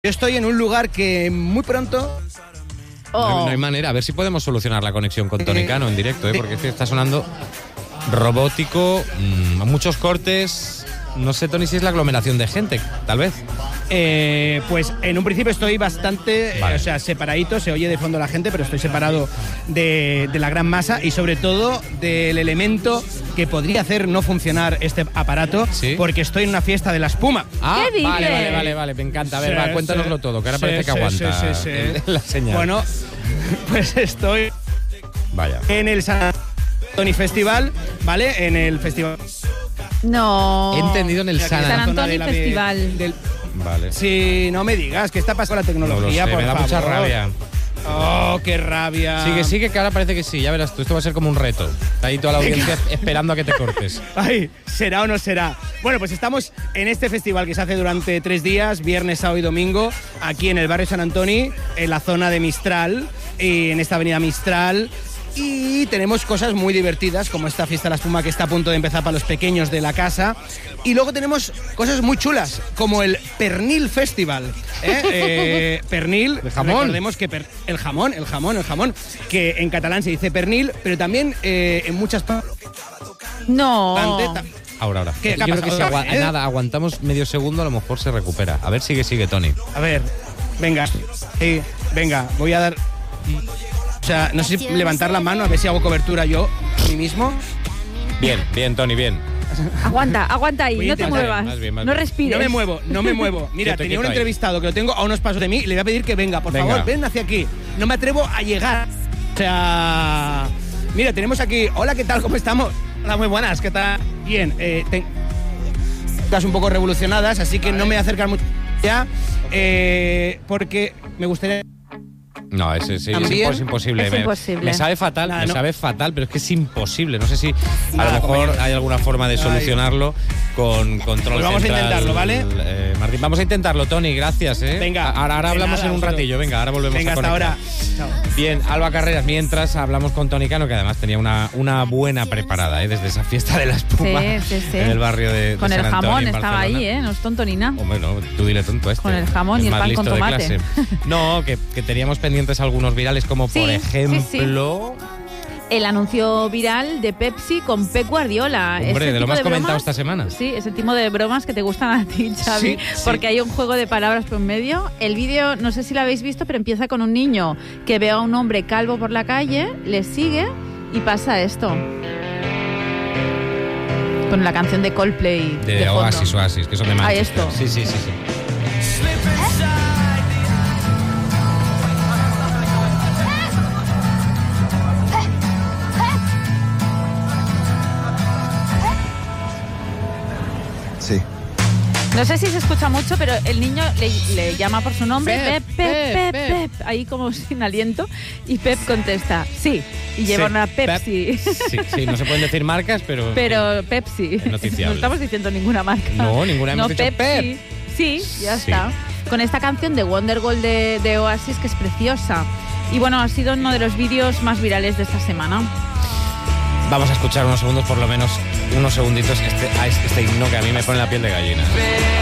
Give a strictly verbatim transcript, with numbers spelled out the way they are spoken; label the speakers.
Speaker 1: Yo estoy en un lugar que muy pronto...
Speaker 2: Oh.
Speaker 3: No, no hay manera. A ver si podemos solucionar la conexión con Tony Cano en directo, ¿eh? Porque es que está sonando robótico, mmm, muchos cortes. No sé, Tony, si es la aglomeración de gente, tal vez.
Speaker 1: Eh, pues en un principio estoy bastante,
Speaker 3: Vale.
Speaker 1: eh, o sea, separadito, se oye de fondo la gente, pero estoy separado de, de la gran masa y sobre todo del elemento que podría hacer no funcionar este aparato,
Speaker 3: ¿Sí?
Speaker 1: porque estoy en una fiesta de la espuma.
Speaker 3: Ah,
Speaker 2: ¿Qué
Speaker 3: vale,
Speaker 2: dices?
Speaker 3: vale, vale, vale, me encanta. A ver,
Speaker 1: Sí,
Speaker 3: va, cuéntanoslo
Speaker 1: sí.
Speaker 3: todo, que ahora
Speaker 1: Sí,
Speaker 3: parece que
Speaker 1: sí,
Speaker 3: aguanta
Speaker 1: sí, sí, sí.
Speaker 3: el- la señal.
Speaker 1: Bueno, pues estoy
Speaker 3: Vaya.
Speaker 1: en el San Antonio Festival, ¿vale? En el festival...
Speaker 2: No.
Speaker 3: He entendido en el
Speaker 1: Aquí
Speaker 3: San
Speaker 2: San
Speaker 1: zona de
Speaker 2: Antonio
Speaker 1: la de-
Speaker 2: Festival.
Speaker 1: del-
Speaker 3: Vale.
Speaker 1: Sí, no me digas, ¿qué está pasando con la
Speaker 3: No lo
Speaker 1: tecnología,
Speaker 3: sé,
Speaker 1: por
Speaker 3: me da
Speaker 1: favor?
Speaker 3: mucha rabia.
Speaker 1: Oh, qué rabia.
Speaker 3: Sigue, sigue, que ahora parece que sí, ya verás tú, esto va a ser como un reto. Está ahí toda la audiencia esperando a que te cortes.
Speaker 1: Ay, ¿será o no será? Bueno, pues estamos en este festival que se hace durante tres días, viernes, sábado y domingo, aquí en el barrio San Antonio, en la zona de Mistral, y en esta avenida Mistral. Y tenemos cosas muy divertidas, como esta fiesta de la espuma que está a punto de empezar para los pequeños de la casa. Y luego tenemos cosas muy chulas, como el Pernil Festival. ¿eh? Eh, pernil,
Speaker 3: ¿De jamón?
Speaker 1: recordemos que per- el jamón, el jamón, el jamón, que en catalán se dice pernil, pero también eh, en muchas partes...
Speaker 2: No.
Speaker 3: Ahora, ahora.
Speaker 1: ¿Qué- qué
Speaker 3: Yo
Speaker 1: ha
Speaker 3: creo que si
Speaker 1: pasado?
Speaker 3: agua-
Speaker 1: ¿Eh?
Speaker 3: nada, aguantamos medio segundo, a lo mejor se recupera. A ver, sigue, sigue, Tony.
Speaker 1: A ver, venga, sí, venga, voy a dar... O sea, no sé si levantar la mano, a ver si hago cobertura yo, a mí mismo.
Speaker 3: Bien, bien, Tony, bien.
Speaker 2: Aguanta, aguanta ahí,
Speaker 1: Voy a
Speaker 2: no te
Speaker 1: intentar-
Speaker 2: muevas.
Speaker 3: Más bien, más
Speaker 2: no
Speaker 3: bien.
Speaker 2: respires.
Speaker 1: No me muevo, no me muevo. Mira,
Speaker 3: Quieto,
Speaker 1: tenía
Speaker 3: quieto
Speaker 1: un
Speaker 3: ahí.
Speaker 1: entrevistado que lo tengo a unos pasos de mí y le voy a pedir que venga, por
Speaker 3: Venga.
Speaker 1: favor, ven hacia aquí. No me atrevo a llegar. O sea... Mira, tenemos aquí... Hola, ¿qué tal? ¿Cómo estamos? Hola, muy buenas, ¿qué tal? Bien, eh... Ten... Estás un poco revolucionadas, así que no me voy a acercar mucho ya, eh, porque me gustaría...
Speaker 3: No, es, es, es
Speaker 1: También
Speaker 3: impos- imposible.
Speaker 2: es
Speaker 3: me,
Speaker 2: imposible.
Speaker 3: me sabe fatal,
Speaker 1: Nada,
Speaker 3: me
Speaker 1: no.
Speaker 3: sabe fatal, pero es que es imposible. No sé si a
Speaker 1: Nada,
Speaker 3: lo mejor
Speaker 1: compañero.
Speaker 3: hay alguna forma de
Speaker 1: Ay.
Speaker 3: solucionarlo con control
Speaker 1: Pues vamos a
Speaker 3: central,
Speaker 1: intentarlo, ¿vale?
Speaker 3: eh, Martín, vamos a intentarlo, Tony, gracias, ¿eh?
Speaker 1: Venga.
Speaker 3: Ahora, ahora
Speaker 1: De
Speaker 3: hablamos
Speaker 1: nada,
Speaker 3: en un
Speaker 1: vosotros.
Speaker 3: ratillo, venga, ahora volvemos
Speaker 1: Venga,
Speaker 3: a
Speaker 1: hasta
Speaker 3: conectar.
Speaker 1: ahora. Chao.
Speaker 3: Bien, Alba Carreras, mientras hablamos con Tony Cano, que además tenía una, una buena preparada, ¿eh? Desde esa fiesta de la espuma
Speaker 2: Sí, sí, sí.
Speaker 3: en el barrio de, de
Speaker 2: Con el
Speaker 3: San Antonio,
Speaker 2: jamón
Speaker 3: en
Speaker 2: estaba
Speaker 3: Barcelona.
Speaker 2: ahí, ¿eh? No es tonto ni nada.
Speaker 3: Hombre, no, tú dile tonto a este.
Speaker 2: Con el jamón y el
Speaker 3: más
Speaker 2: pan
Speaker 3: listo
Speaker 2: con
Speaker 3: de
Speaker 2: tomate.
Speaker 3: clase. No, que, que teníamos pendientes algunos virales, como
Speaker 2: Sí,
Speaker 3: por
Speaker 2: sí,
Speaker 3: ejemplo...
Speaker 2: El anuncio viral de Pepsi con Pep Guardiola.
Speaker 3: Hombre,
Speaker 2: Ese
Speaker 3: de lo
Speaker 2: tipo
Speaker 3: más
Speaker 2: bromas-
Speaker 3: comentado esta semana.
Speaker 2: Sí, ese tipo de bromas que te gustan a ti, Xavi,
Speaker 1: Sí, sí.
Speaker 2: porque hay un juego de palabras por medio. El vídeo, no sé si lo habéis visto, pero empieza con un niño que ve a un hombre calvo por la calle, le sigue y pasa esto. Con la canción de Coldplay
Speaker 3: De,
Speaker 2: de fondo.
Speaker 3: Oasis, Oasis, que son de Manchester.
Speaker 2: esto.
Speaker 3: Sí, sí, sí, sí.
Speaker 4: Sí.
Speaker 2: No sé si se escucha mucho, pero el niño le, le llama por su nombre,
Speaker 3: Pep,
Speaker 2: Pep, Pep, Pep,
Speaker 3: Pep,
Speaker 2: Pep, ahí como sin aliento, y Pep contesta, sí, y lleva
Speaker 3: Sí,
Speaker 2: una
Speaker 3: Pep.
Speaker 2: Pepsi.
Speaker 3: Sí, sí, no se pueden decir marcas, pero...
Speaker 2: Pero Pepsi.
Speaker 3: noticiable.
Speaker 2: No estamos diciendo ninguna marca.
Speaker 3: No, ninguna, hemos
Speaker 2: No,
Speaker 3: dicho
Speaker 2: Pepsi. Sí, ya
Speaker 3: Sí.
Speaker 2: está. Con esta canción de Wonderwall de, de Oasis, que es preciosa. Y bueno, ha sido uno de los vídeos más virales de esta semana.
Speaker 3: Vamos a escuchar unos segundos, por lo menos, unos segunditos, este, a este himno que a mí me pone la piel de gallina.